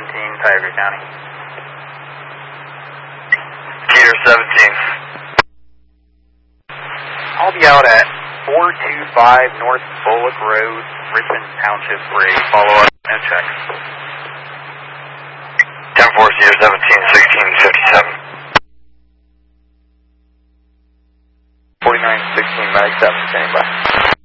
Tioga County. Peter 17. I'll be out at 425 North Bullock Road, Richmond Township for a follow-up no checks. 10-4, Cedar 17, 1657. 4916, Mag 7, standing by.